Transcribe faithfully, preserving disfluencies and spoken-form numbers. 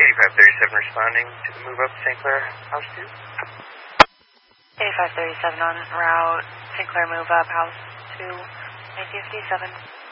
eighty-five thirty-seven responding to the move up Saint Clair, house two. eighty-five thirty-seven on route, Saint Clair move up, house two, nineteen fifty-seven.